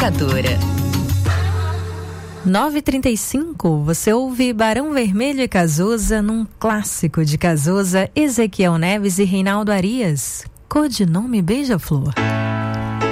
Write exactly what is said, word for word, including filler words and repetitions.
Educadora. nove e trinta e cinco, você ouve Barão Vermelho e Cazuza num clássico de Cazuza, Ezequiel Neves e Reinaldo Arias, Codinome Beija-Flor.